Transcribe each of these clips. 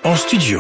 en studio.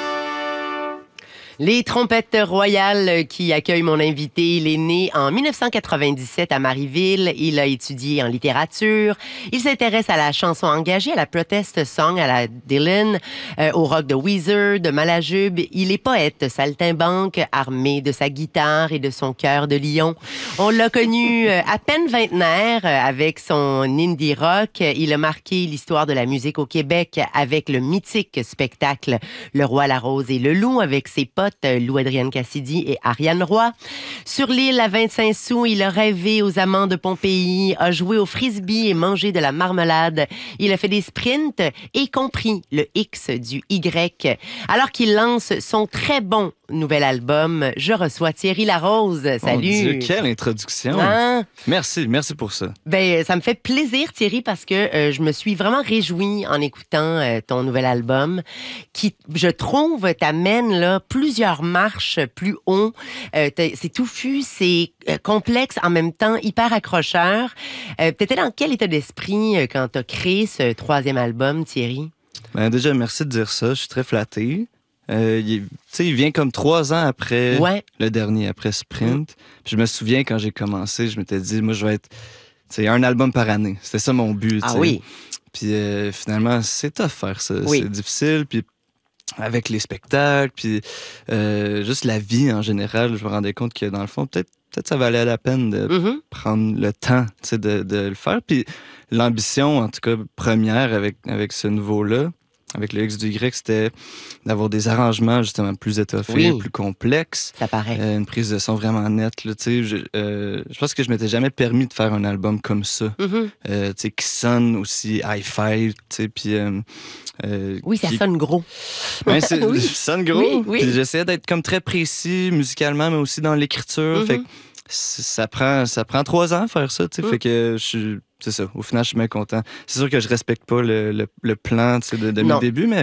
Les trompettes royales qui accueillent mon invité, il est né en 1997 à Marieville. Il a étudié en littérature. Il s'intéresse à la chanson engagée, à la protest song, à la Dylan, au rock de Weezer, de Malajube. Il est poète, saltimbanque, armé de sa guitare et de son cœur de lion. On l'a connu à peine vingtenaire avec son indie rock. Il a marqué l'histoire de la musique au Québec avec le mythique spectacle Le Roi, la Rose et le Loup avec ses potes Lou-Adrienne Cassidy et Ariane Roy. Sur l'île à 25 sous, il a rêvé aux amants de Pompéi, a joué au frisbee et mangé de la marmelade. Il a fait des sprints et compris le X du Y. Alors qu'il lance son très bon nouvel album, je reçois Thierry Larose. Salut! Mon Dieu, quelle introduction! Hein? Merci pour ça. Ben, ça me fait plaisir, Thierry, parce que je me suis vraiment réjouie en écoutant ton nouvel album qui, je trouve, t'amène là plusieurs marches plus haut. C'est touffu, c'est complexe, en même temps hyper accrocheur. T'étais dans quel état d'esprit quand t'as créé ce troisième album, Thierry? Ben, déjà, merci de dire ça. Je suis très flatté. Il vient comme 3 ans après le dernier, après Sprint. Puis je me souviens, quand j'ai commencé, je m'étais dit, moi, je vais être un album par année. C'était ça mon but. Ah oui? Puis finalement, c'est tough faire ça. Oui. C'est difficile. Puis avec les spectacles, puis juste la vie en général, je me rendais compte que dans le fond, peut-être ça valait la peine de prendre le temps de le faire. Puis l'ambition, en tout cas première avec ce nouveau-là, avec le X du Y, c'était d'avoir des arrangements justement plus étoffés, plus complexes. Ça paraît. Une prise de son vraiment nette. Là, je pense que je m'étais jamais permis de faire un album comme ça. Qui sonne aussi hi-fi. Puis oui, ça sonne gros. Ben, ça sonne gros. Oui. Puis j'essayais d'être comme très précis musicalement, mais aussi dans l'écriture. Fait que ça prend 3 ans à faire ça. Fait que c'est ça. Au final, je suis bien content. C'est sûr que je respecte pas le plan de mes débuts, mais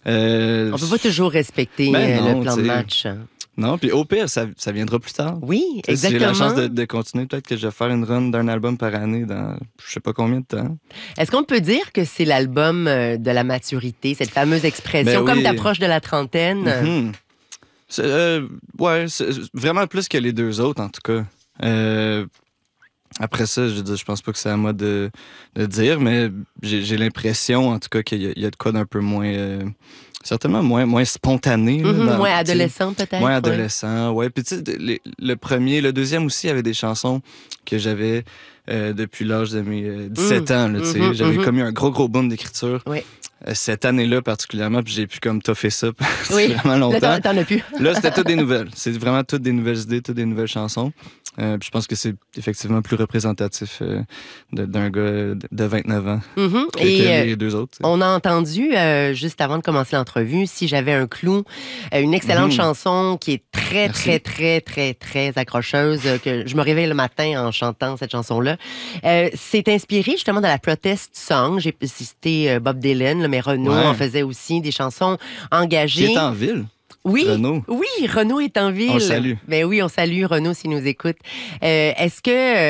on peut pas toujours respecter le plan de match. Non, puis au pire, ça viendra plus tard. Oui, exactement. Si j'ai la chance de continuer, peut-être que je vais faire une run d'un album par année dans je sais pas combien de temps. Est-ce qu'on peut dire que c'est l'album de la maturité, cette fameuse expression, comme t'approches de la trentaine? C'est vraiment plus que les 2 autres, en tout cas. Après ça, je pense pas que c'est à moi de dire, mais j'ai l'impression, en tout cas, qu'il y a de quoi d'un peu moins... certainement moins spontané. Moins adolescent, peut-être. Moins adolescent, ouais. Puis tu sais, le deuxième aussi avait des chansons que j'avais depuis l'âge de mes 17 ans. Là, j'avais comme eu un gros boom d'écriture. Oui. Cette année-là particulièrement, puis j'ai pu comme toffer ça vraiment longtemps. Là, t'en as plus. Là, c'était toutes des nouvelles. C'est vraiment toutes des nouvelles idées, toutes des nouvelles chansons. Puis je pense que c'est effectivement plus représentatif d'un gars de 29 ans que les 2 autres. On a entendu, juste avant de commencer l'entrevue, Si j'avais un clou, une excellente chanson qui est très accrocheuse, que je me réveille le matin en chantant cette chanson-là. C'est inspiré justement de la protest song. J'ai cité Bob Dylan, mais Renaud en faisait aussi des chansons engagées. Qui est en ville. Oui, Renaud. Oui, Renaud est en ville. On le salue. Ben oui, on salue Renaud s'il nous écoute. Est-ce que